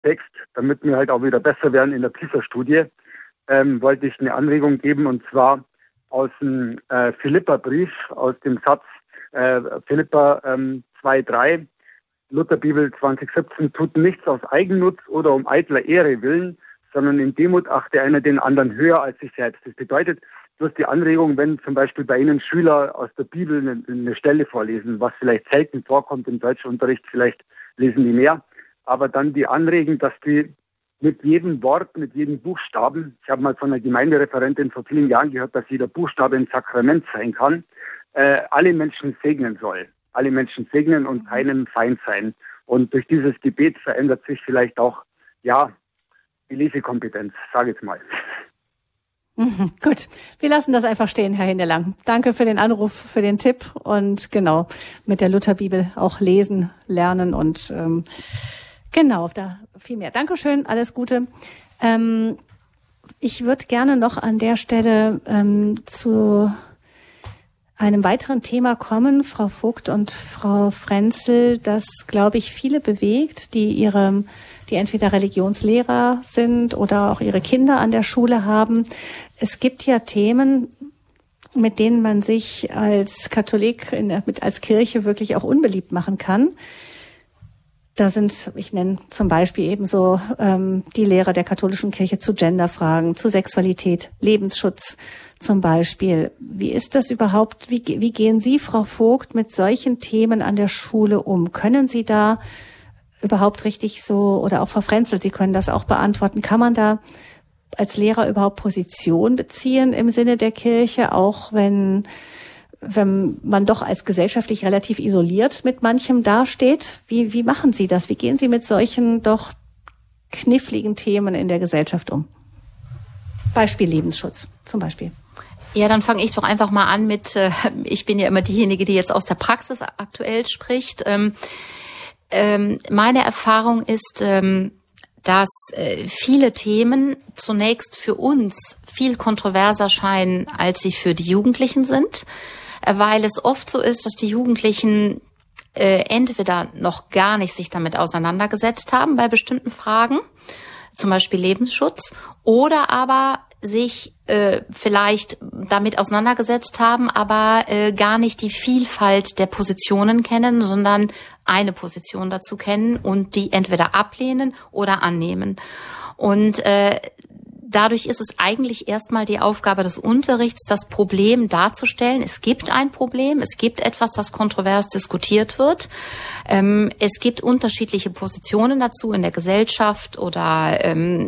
Text, damit wir halt auch wieder besser werden in der PISA-Studie, wollte ich eine Anregung geben, und zwar aus dem Philippa-Brief, aus dem Satz Philippa 2,3, Lutherbibel 2017, tut nichts aus Eigennutz oder um eitler Ehre willen, sondern in Demut achte einer den anderen höher als sich selbst. Das bedeutet, bloß die Anregung, wenn zum Beispiel bei Ihnen Schüler aus der Bibel eine Stelle vorlesen, was vielleicht selten vorkommt im Deutschunterricht, vielleicht lesen die mehr, aber dann die Anregung, dass die mit jedem Wort, mit jedem Buchstaben, ich habe mal von einer Gemeindereferentin vor vielen Jahren gehört, dass jeder Buchstabe ein Sakrament sein kann, alle Menschen segnen soll. Alle Menschen segnen und keinem Feind sein. Und durch dieses Gebet verändert sich vielleicht auch, ja, die Lesekompetenz, sage ich jetzt mal. Gut, wir lassen das einfach stehen, Herr Hindelang. Danke für den Anruf, für den Tipp und genau, mit der Lutherbibel auch lesen, lernen und genau, da viel mehr. Dankeschön, alles Gute. Ich würde gerne noch an der Stelle zu einem weiteren Thema kommen, Frau Vogt und Frau Frenzel, das, glaube ich, viele bewegt, die entweder Religionslehrer sind oder auch ihre Kinder an der Schule haben. Es gibt ja Themen, mit denen man sich als Katholik, als Kirche wirklich auch unbeliebt machen kann. Da sind, ich nenne zum Beispiel ebenso die Lehre der katholischen Kirche zu Genderfragen, zu Sexualität, Lebensschutz zum Beispiel. Wie ist das überhaupt? Wie gehen Sie, Frau Vogt, mit solchen Themen an der Schule um? Können Sie da überhaupt richtig so, oder auch Frau Frenzel, Sie können das auch beantworten, kann man da als Lehrer überhaupt Position beziehen im Sinne der Kirche, auch wenn man doch als gesellschaftlich relativ isoliert mit manchem dasteht? Wie machen Sie das? Wie gehen Sie mit solchen doch kniffligen Themen in der Gesellschaft um? Beispiel Lebensschutz zum Beispiel. Ja, dann fange ich doch einfach mal an mit, ich bin ja immer diejenige, die jetzt aus der Praxis aktuell spricht. Meine Erfahrung ist, dass viele Themen zunächst für uns viel kontroverser scheinen, als sie für die Jugendlichen sind, weil es oft so ist, dass die Jugendlichen entweder noch gar nicht sich damit auseinandergesetzt haben bei bestimmten Fragen, zum Beispiel Lebensschutz, oder aber sich vielleicht damit auseinandergesetzt haben, aber gar nicht die Vielfalt der Positionen kennen, sondern eine Position dazu kennen und die entweder ablehnen oder annehmen. Und dadurch ist es eigentlich erstmal die Aufgabe des Unterrichts, das Problem darzustellen. Es gibt ein Problem, es gibt etwas, das kontrovers diskutiert wird. Es gibt unterschiedliche Positionen dazu in der Gesellschaft oder in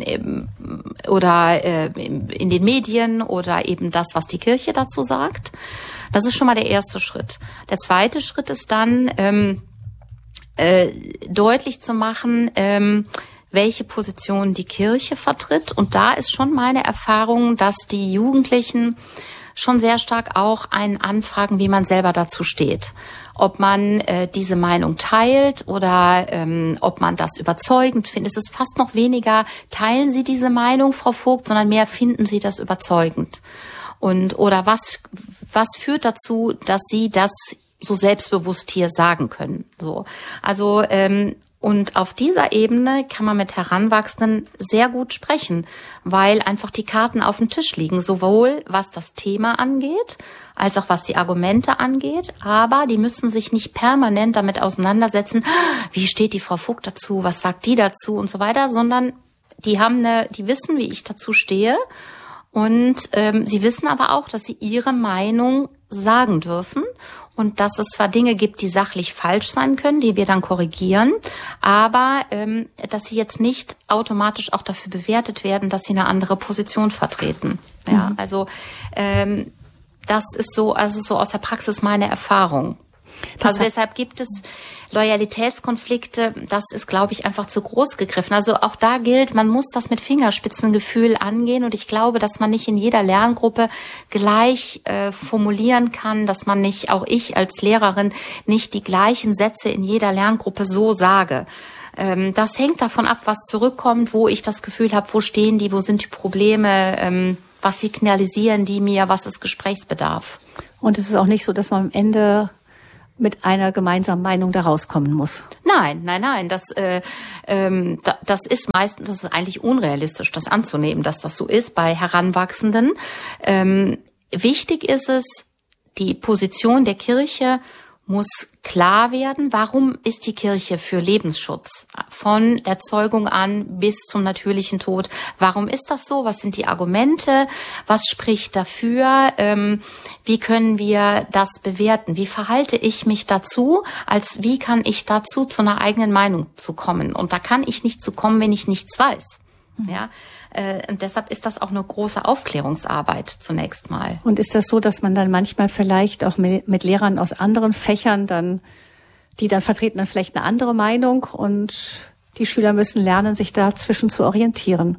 den Medien oder eben das, was die Kirche dazu sagt. Das ist schon mal der erste Schritt. Der zweite Schritt ist dann, deutlich zu machen, welche Position die Kirche vertritt. Und da ist schon meine Erfahrung, dass die Jugendlichen schon sehr stark auch einen anfragen, wie man selber dazu steht. Ob man diese Meinung teilt oder ob man das überzeugend findet. Es ist fast noch weniger, teilen Sie diese Meinung, Frau Vogt, sondern mehr, finden Sie das überzeugend. Oder was führt dazu, dass Sie das so selbstbewusst hier sagen können. So, also und auf dieser Ebene kann man mit Heranwachsenden sehr gut sprechen, weil einfach die Karten auf dem Tisch liegen, sowohl was das Thema angeht, als auch was die Argumente angeht. Aber die müssen sich nicht permanent damit auseinandersetzen, wie steht die Frau Vogt dazu, was sagt die dazu und so weiter, sondern die wissen, wie ich dazu stehe. Und sie wissen aber auch, dass sie ihre Meinung sagen dürfen und dass es zwar Dinge gibt, die sachlich falsch sein können, die wir dann korrigieren, aber dass sie jetzt nicht automatisch auch dafür bewertet werden, dass sie eine andere Position vertreten. Ja, also das ist so aus der Praxis meine Erfahrung. Also deshalb gibt es Loyalitätskonflikte, das ist, glaube ich, einfach zu groß gegriffen. Also auch da gilt, man muss das mit Fingerspitzengefühl angehen und ich glaube, dass man nicht in jeder Lerngruppe gleich formulieren kann, dass man nicht, auch ich als Lehrerin, nicht die gleichen Sätze in jeder Lerngruppe so sage. Das hängt davon ab, was zurückkommt, wo ich das Gefühl habe, wo stehen die, wo sind die Probleme, was signalisieren die mir, was ist Gesprächsbedarf. Und es ist auch nicht so, dass man am Ende mit einer gemeinsamen Meinung da rauskommen muss. Nein. Das ist meistens, das ist eigentlich unrealistisch, das anzunehmen, dass das so ist bei Heranwachsenden. Wichtig ist es, die Position der Kirche muss klar werden. Warum ist die Kirche für Lebensschutz? Von der Zeugung an bis zum natürlichen Tod. Warum ist das so? Was sind die Argumente? Was spricht dafür? Wie können wir das bewerten? Wie verhalte ich mich dazu? Wie kann ich dazu zu einer eigenen Meinung zu kommen? Und da kann ich nicht zu kommen, wenn ich nichts weiß. Ja. Und deshalb ist das auch eine große Aufklärungsarbeit zunächst mal. Und ist das so, dass man dann manchmal vielleicht auch mit Lehrern aus anderen Fächern die dann vertreten dann vielleicht eine andere Meinung und die Schüler müssen lernen, sich dazwischen zu orientieren?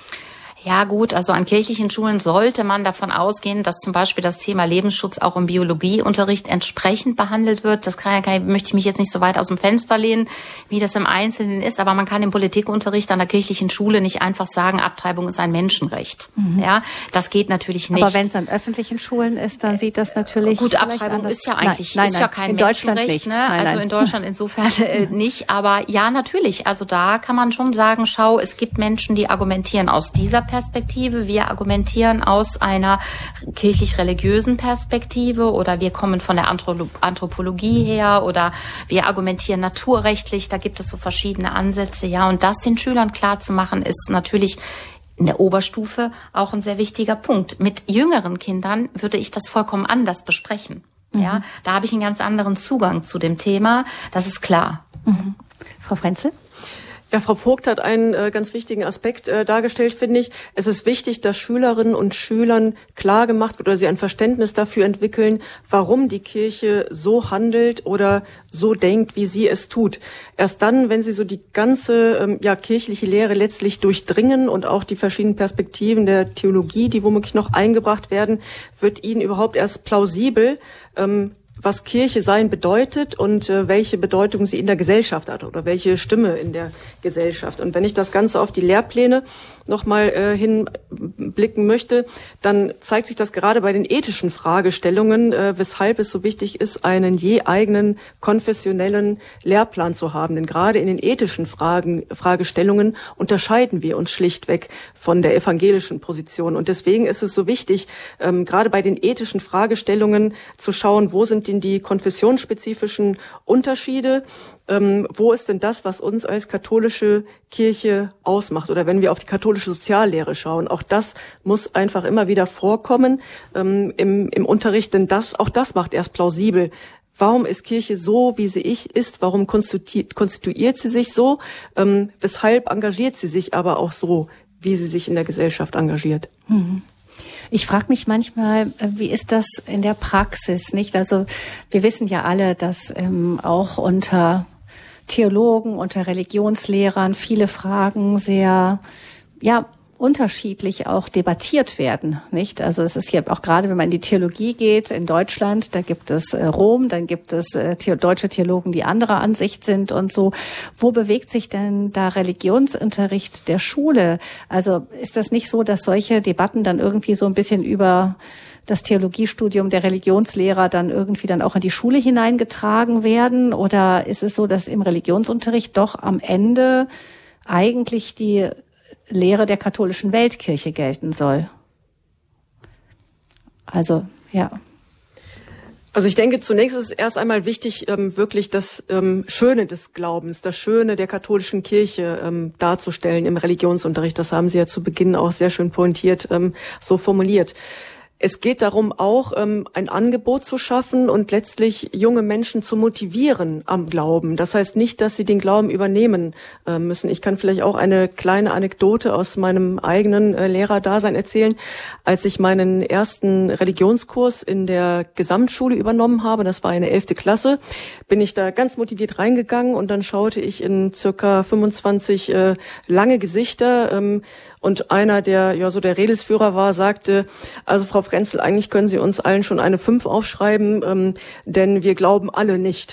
Ja gut, also an kirchlichen Schulen sollte man davon ausgehen, dass zum Beispiel das Thema Lebensschutz auch im Biologieunterricht entsprechend behandelt wird. Das möchte ich mich jetzt nicht so weit aus dem Fenster lehnen, wie das im Einzelnen ist, aber man kann im Politikunterricht an der kirchlichen Schule nicht einfach sagen, Abtreibung ist ein Menschenrecht. Ja, das geht natürlich nicht. Aber wenn es an öffentlichen Schulen ist, dann sieht das natürlich gut, Abtreibung ist ja eigentlich ist ja kein Menschenrecht, ne? Also in Deutschland insofern nicht, aber ja, natürlich, also da kann man schon sagen, schau, es gibt Menschen, die argumentieren aus dieser Perspektive, wir argumentieren aus einer kirchlich-religiösen Perspektive oder wir kommen von der Anthropologie her oder wir argumentieren naturrechtlich, da gibt es so verschiedene Ansätze, ja, und das den Schülern klar zu machen, ist natürlich in der Oberstufe auch ein sehr wichtiger Punkt. Mit jüngeren Kindern würde ich das vollkommen anders besprechen. Ja, da habe ich einen ganz anderen Zugang zu dem Thema, das ist klar. Frau Frenzel? Ja, Frau Vogt hat einen ganz wichtigen Aspekt dargestellt, finde ich. Es ist wichtig, dass Schülerinnen und Schülern klar gemacht wird oder sie ein Verständnis dafür entwickeln, warum die Kirche so handelt oder so denkt, wie sie es tut. Erst dann, wenn sie so die ganze kirchliche Lehre letztlich durchdringen und auch die verschiedenen Perspektiven der Theologie, die womöglich noch eingebracht werden, wird ihnen überhaupt erst plausibel, was Kirche sein bedeutet und welche Bedeutung sie in der Gesellschaft hat oder welche Stimme in der Gesellschaft. Und wenn ich das Ganze auf die Lehrpläne nochmal hinblicken möchte, dann zeigt sich das gerade bei den ethischen Fragestellungen, weshalb es so wichtig ist, einen je eigenen konfessionellen Lehrplan zu haben. Denn gerade in den ethischen Fragestellungen unterscheiden wir uns schlichtweg von der evangelischen Position. Und deswegen ist es so wichtig, gerade bei den ethischen Fragestellungen zu schauen, wo sind denn die konfessionsspezifischen Unterschiede? Wo ist denn das, was uns als katholische Kirche ausmacht? Oder wenn wir auf die katholische Soziallehre schauen, auch das muss einfach immer wieder vorkommen im Unterricht, denn auch das macht erst plausibel. Warum ist Kirche so, wie sie ist? Warum konstituiert sie sich so? Weshalb engagiert sie sich aber auch so, wie sie sich in der Gesellschaft engagiert? Ich frage mich manchmal, wie ist das in der Praxis, nicht? Also wir wissen ja alle, dass auch unter Theologen, unter Religionslehrern viele Fragen sehr, unterschiedlich auch debattiert werden, nicht? Also es ist hier auch gerade, wenn man in die Theologie geht, in Deutschland, da gibt es Rom, dann gibt es deutsche Theologen, die anderer Ansicht sind und so. Wo bewegt sich denn da Religionsunterricht der Schule? Also ist das nicht so, dass solche Debatten dann irgendwie so ein bisschen über das Theologiestudium der Religionslehrer dann irgendwie dann auch in die Schule hineingetragen werden? Oder ist es so, dass im Religionsunterricht doch am Ende eigentlich die Lehre der katholischen Weltkirche gelten soll? Also, ja. Also ich denke, zunächst ist es erst einmal wichtig, wirklich das Schöne des Glaubens, das Schöne der katholischen Kirche darzustellen im Religionsunterricht. Das haben Sie ja zu Beginn auch sehr schön pointiert so formuliert. Es geht darum, auch ein Angebot zu schaffen und letztlich junge Menschen zu motivieren am Glauben. Das heißt nicht, dass sie den Glauben übernehmen müssen. Ich kann vielleicht auch eine kleine Anekdote aus meinem eigenen Lehrerdasein erzählen. Als ich meinen ersten Religionskurs in der Gesamtschule übernommen habe, das war eine 11. Klasse, bin ich da ganz motiviert reingegangen und dann schaute ich in circa 25 lange Gesichter und einer, der so der Redelsführer war, sagte, also Frau Frenzel, eigentlich können Sie uns allen schon eine 5 aufschreiben, denn wir glauben alle nicht.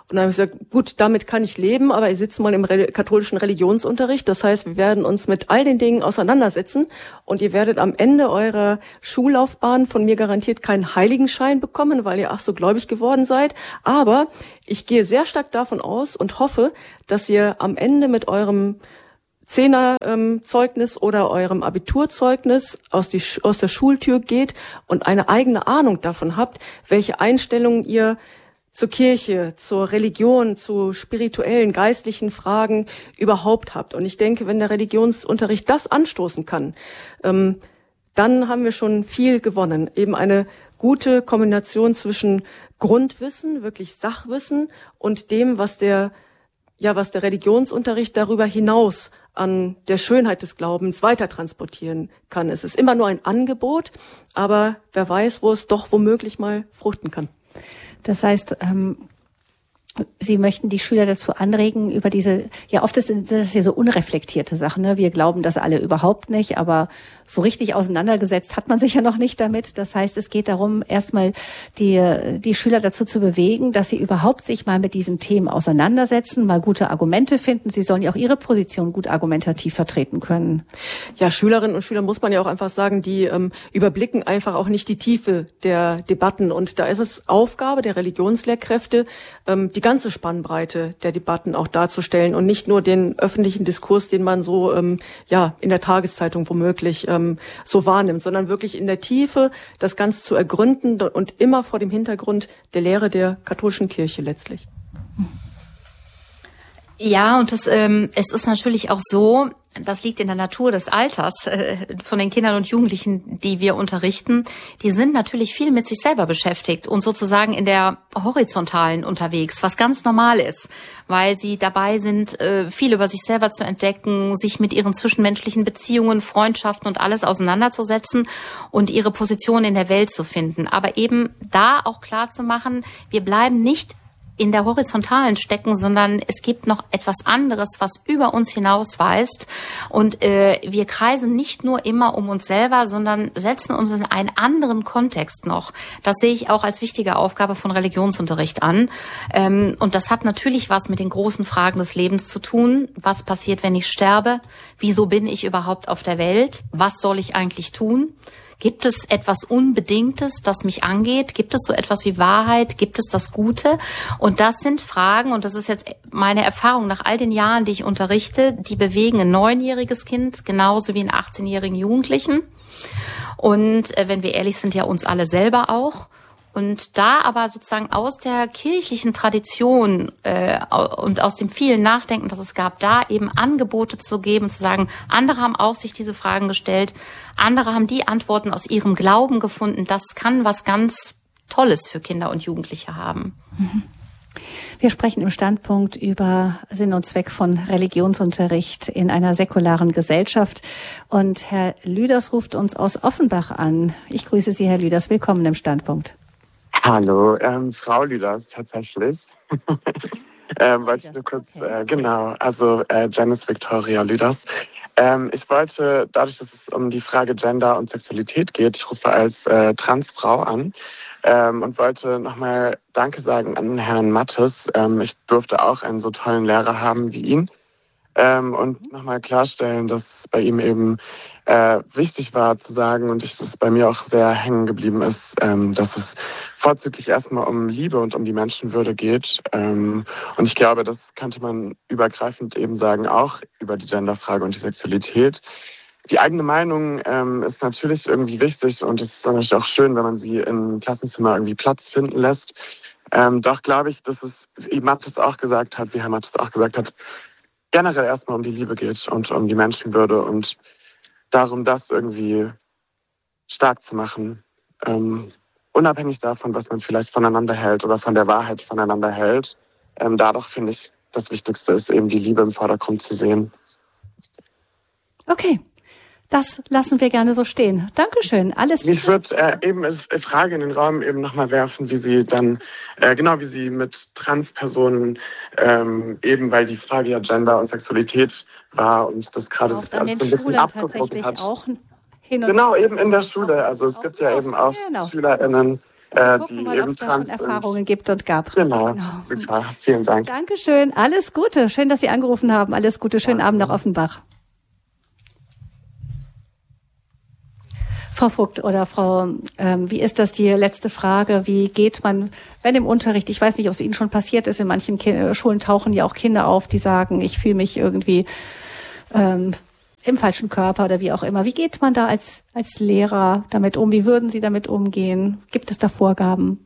Und dann habe ich gesagt, gut, damit kann ich leben, aber ihr sitzt mal im katholischen Religionsunterricht. Das heißt, wir werden uns mit all den Dingen auseinandersetzen und ihr werdet am Ende eurer Schullaufbahn von mir garantiert keinen Heiligenschein bekommen, weil ihr ach so gläubig geworden seid. Aber ich gehe sehr stark davon aus und hoffe, dass ihr am Ende mit eurem Zehnerzeugnis oder eurem Abiturzeugnis aus der Schultür geht und eine eigene Ahnung davon habt, welche Einstellungen ihr zur Kirche, zur Religion, zu spirituellen, geistlichen Fragen überhaupt habt. Und ich denke, wenn der Religionsunterricht das anstoßen kann, dann haben wir schon viel gewonnen. Eben eine gute Kombination zwischen Grundwissen, wirklich Sachwissen und dem, was der Religionsunterricht darüber hinaus an der Schönheit des Glaubens weiter transportieren kann. Es ist immer nur ein Angebot, aber wer weiß, wo es doch womöglich mal fruchten kann. Das heißt, Sie möchten die Schüler dazu anregen, über diese, ja oft sind das ja so unreflektierte Sachen, ne? Wir glauben das alle überhaupt nicht, aber so richtig auseinandergesetzt hat man sich ja noch nicht damit. Das heißt, es geht darum, erstmal die Schüler dazu zu bewegen, dass sie überhaupt sich mal mit diesen Themen auseinandersetzen, mal gute Argumente finden. Sie sollen ja auch ihre Position gut argumentativ vertreten können. Ja, Schülerinnen und Schüler muss man ja auch einfach sagen, die überblicken einfach auch nicht die Tiefe der Debatten. Und da ist es Aufgabe der Religionslehrkräfte, die ganze Spannbreite der Debatten auch darzustellen und nicht nur den öffentlichen Diskurs, den man so in der Tageszeitung womöglich so wahrnimmt, sondern wirklich in der Tiefe das Ganze zu ergründen und immer vor dem Hintergrund der Lehre der katholischen Kirche letztlich. Ja, und es ist natürlich auch so, das liegt in der Natur des Alters von den Kindern und Jugendlichen, die wir unterrichten. Die sind natürlich viel mit sich selber beschäftigt und sozusagen in der Horizontalen unterwegs, was ganz normal ist, weil sie dabei sind, viel über sich selber zu entdecken, sich mit ihren zwischenmenschlichen Beziehungen, Freundschaften und alles auseinanderzusetzen und ihre Position in der Welt zu finden. Aber eben da auch klar zu machen, wir bleiben nicht in der Horizontalen stecken, sondern es gibt noch etwas anderes, was über uns hinausweist. Und wir kreisen nicht nur immer um uns selber, sondern setzen uns in einen anderen Kontext noch. Das sehe ich auch als wichtige Aufgabe von Religionsunterricht an. Und das hat natürlich was mit den großen Fragen des Lebens zu tun. Was passiert, wenn ich sterbe? Wieso bin ich überhaupt auf der Welt? Was soll ich eigentlich tun? Gibt es etwas Unbedingtes, das mich angeht? Gibt es so etwas wie Wahrheit? Gibt es das Gute? Und das sind Fragen, und das ist jetzt meine Erfahrung nach all den Jahren, die ich unterrichte, die bewegen ein 9-jähriges Kind genauso wie einen 18-jährigen Jugendlichen. Und wenn wir ehrlich sind, ja uns alle selber auch. Und da aber sozusagen aus der kirchlichen Tradition und aus dem vielen Nachdenken, das es gab, da eben Angebote zu geben, zu sagen, andere haben auch sich diese Fragen gestellt, andere haben die Antworten aus ihrem Glauben gefunden. Das kann was ganz Tolles für Kinder und Jugendliche haben. Wir sprechen im Standpunkt über Sinn und Zweck von Religionsunterricht in einer säkularen Gesellschaft. Und Herr Lüders ruft uns aus Offenbach an. Ich grüße Sie, Herr Lüders. Willkommen im Standpunkt. Hallo, Frau Lüders tatsächlich. Wollte ich nur kurz, okay. Janice Victoria Lüders. Ich wollte, dadurch, dass es um die Frage Gender und Sexualität geht, ich rufe als Transfrau an und wollte nochmal Danke sagen an Herrn Mattes. Ich durfte auch einen so tollen Lehrer haben wie ihn. Und nochmal klarstellen, dass es bei ihm eben wichtig war zu sagen und das bei mir auch sehr hängen geblieben ist, dass es vorzüglich erstmal um Liebe und um die Menschenwürde geht. Und ich glaube, das könnte man übergreifend eben sagen, auch über die Genderfrage und die Sexualität. Die eigene Meinung ist natürlich irgendwie wichtig und es ist natürlich auch schön, wenn man sie im Klassenzimmer irgendwie Platz finden lässt. Doch glaube ich, dass es, wie Mattes auch gesagt hat, wie Herr Mattes auch gesagt hat, generell erstmal um die Liebe geht und um die Menschenwürde und darum, das irgendwie stark zu machen. Unabhängig davon, was man vielleicht voneinander hält oder von der Wahrheit voneinander hält. Dadurch finde ich, das Wichtigste ist eben die Liebe im Vordergrund zu sehen. Okay. Das lassen wir gerne so stehen. Dankeschön. Alles Liebe. Ich würde eben eine Frage in den Raum eben nochmal werfen, wie Sie dann, wie Sie mit Transpersonen eben, weil die Frage ja Gender und Sexualität war und das gerade sich alles so ein bisschen abgebrochen hat. Auch genau, eben in der Schule. Also es gibt ja eben auch SchülerInnen, die mal, eben trans sind. Erfahrungen gibt und gab. Genau. Super. Vielen Dank. Dankeschön. Alles Gute. Schön, dass Sie angerufen haben. Alles Gute. Schönen Abend nach Offenbach. Frau Vogt oder Frau, wie ist das, die letzte Frage? Wie geht man, wenn im Unterricht, ich weiß nicht, ob es Ihnen schon passiert ist, in manchen Schulen tauchen ja auch Kinder auf, die sagen, ich fühle mich irgendwie im falschen Körper oder wie auch immer. Wie geht man da als Lehrer damit um? Wie würden Sie damit umgehen? Gibt es da Vorgaben?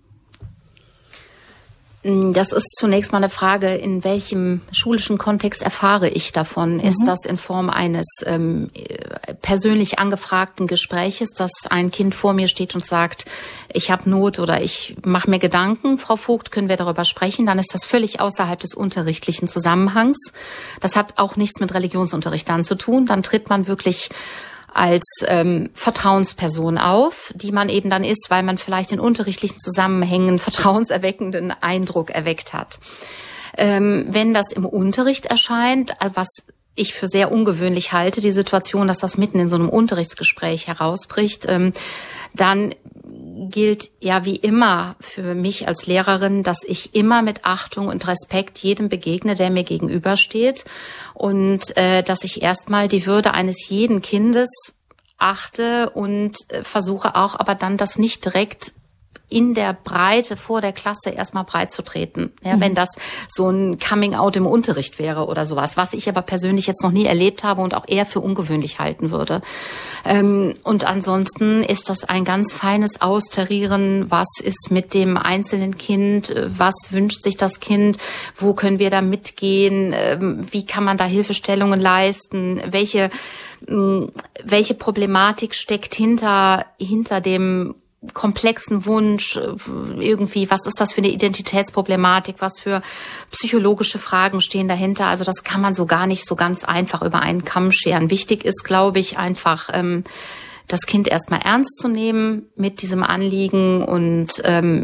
Das ist zunächst mal eine Frage, in welchem schulischen Kontext erfahre ich davon? Ist das in Form eines persönlich angefragten Gespräches, dass ein Kind vor mir steht und sagt, ich habe Not oder ich mache mir Gedanken, Frau Vogt, können wir darüber sprechen? Dann ist das völlig außerhalb des unterrichtlichen Zusammenhangs. Das hat auch nichts mit Religionsunterricht dann zu tun. Dann tritt man wirklich als Vertrauensperson auf, die man eben dann ist, weil man vielleicht in unterrichtlichen Zusammenhängen vertrauenserweckenden Eindruck erweckt hat. Wenn das im Unterricht erscheint, was ich für sehr ungewöhnlich halte, die Situation, dass das mitten in so einem Unterrichtsgespräch herausbricht, dann gilt ja wie immer für mich als Lehrerin, dass ich immer mit Achtung und Respekt jedem begegne, der mir gegenübersteht und dass ich erstmal die Würde eines jeden Kindes achte und versuche auch aber dann das nicht direkt in der Breite vor der Klasse erstmal breit zu treten. Ja, wenn das so ein Coming-out im Unterricht wäre oder sowas, was ich aber persönlich jetzt noch nie erlebt habe und auch eher für ungewöhnlich halten würde. Und ansonsten ist das ein ganz feines Austarieren, was ist mit dem einzelnen Kind, was wünscht sich das Kind, wo können wir da mitgehen, wie kann man da Hilfestellungen leisten, welche Problematik steckt hinter dem komplexen Wunsch, irgendwie, was ist das für eine Identitätsproblematik, was für psychologische Fragen stehen dahinter. Also das kann man so gar nicht so ganz einfach über einen Kamm scheren. Wichtig ist, glaube ich, einfach das Kind erstmal ernst zu nehmen mit diesem Anliegen und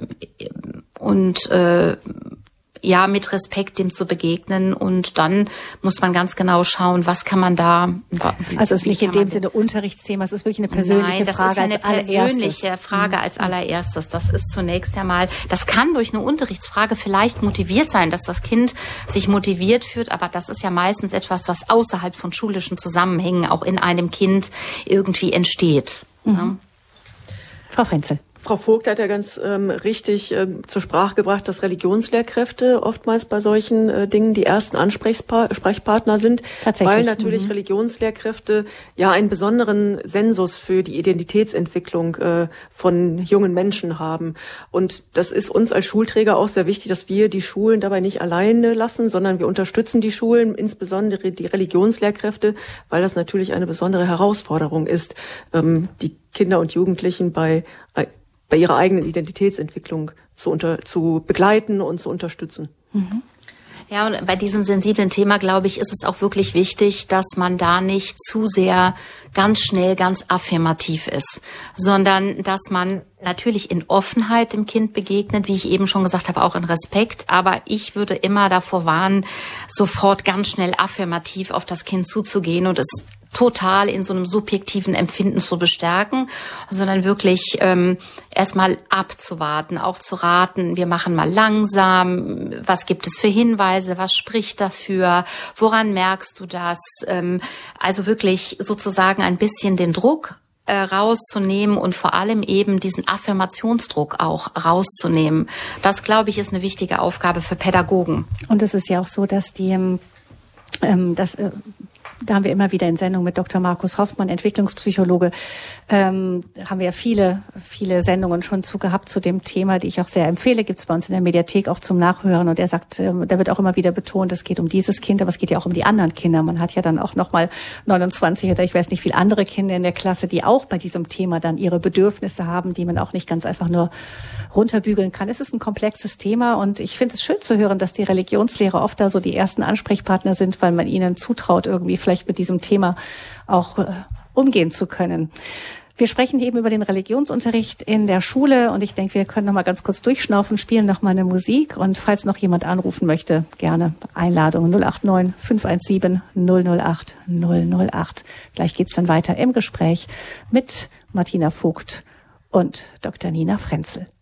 ja, mit Respekt dem zu begegnen, und dann muss man ganz genau schauen, was kann man da. Also es ist nicht in dem Sinne Unterrichtsthema, es ist wirklich eine persönliche Frage. Nein, das ist eine persönliche Frage als allererstes. Das ist zunächst einmal, das kann durch eine Unterrichtsfrage vielleicht motiviert sein, dass das Kind sich motiviert fühlt, aber das ist ja meistens etwas, was außerhalb von schulischen Zusammenhängen auch in einem Kind irgendwie entsteht. Ja. Frau Frenzel. Frau Vogt hat ja ganz richtig zur Sprache gebracht, dass Religionslehrkräfte oftmals bei solchen Dingen die ersten Ansprechpartner sind, weil natürlich Religionslehrkräfte ja einen besonderen Sensus für die Identitätsentwicklung von jungen Menschen haben. Und das ist uns als Schulträger auch sehr wichtig, dass wir die Schulen dabei nicht alleine lassen, sondern wir unterstützen die Schulen, insbesondere die Religionslehrkräfte, weil das natürlich eine besondere Herausforderung ist, die Kinder und Jugendlichen bei ihrer eigenen Identitätsentwicklung zu begleiten und zu unterstützen. Ja, und bei diesem sensiblen Thema, glaube ich, ist es auch wirklich wichtig, dass man da nicht zu sehr ganz schnell ganz affirmativ ist, sondern dass man natürlich in Offenheit dem Kind begegnet, wie ich eben schon gesagt habe, auch in Respekt. Aber ich würde immer davor warnen, sofort ganz schnell affirmativ auf das Kind zuzugehen und es total in so einem subjektiven Empfinden zu bestärken, sondern wirklich erstmal abzuwarten, auch zu raten, wir machen mal langsam, was gibt es für Hinweise, was spricht dafür, woran merkst du das? Also wirklich sozusagen ein bisschen den Druck rauszunehmen und vor allem eben diesen Affirmationsdruck auch rauszunehmen. Das, glaube ich, ist eine wichtige Aufgabe für Pädagogen. Und es ist ja auch so, dass da haben wir immer wieder in Sendungen mit Dr. Markus Hoffmann, Entwicklungspsychologe, haben wir ja viele Sendungen schon gehabt zu dem Thema, die ich auch sehr empfehle. Gibt's bei uns in der Mediathek auch zum Nachhören. Und er sagt, da wird auch immer wieder betont, es geht um dieses Kind, aber es geht ja auch um die anderen Kinder. Man hat ja dann auch nochmal 29 oder ich weiß nicht, viel andere Kinder in der Klasse, die auch bei diesem Thema dann ihre Bedürfnisse haben, die man auch nicht ganz einfach nur runterbügeln kann. Es ist ein komplexes Thema und ich finde es schön zu hören, dass die Religionslehrer oft da so die ersten Ansprechpartner sind, weil man ihnen zutraut, irgendwie vielleicht mit diesem Thema auch umgehen zu können. Wir sprechen eben über den Religionsunterricht in der Schule und ich denke, wir können noch mal ganz kurz durchschnaufen, spielen noch mal eine Musik und falls noch jemand anrufen möchte, gerne Einladung 089 517 008 008. Gleich geht's dann weiter im Gespräch mit Martina Vogt und Dr. Nina Frenzel.